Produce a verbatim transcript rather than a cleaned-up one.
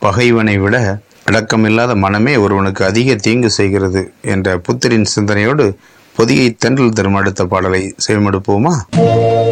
பகைவனை விட அடக்கமில்லாத மனமே ஒருவனுக்கு அதிக தீங்கு செய்கிறது என்ற புத்தரின் சிந்தனையோடு பொதிகை தென்றல் தரும் அடுத்த பாடலை செவிமடுப்போமா?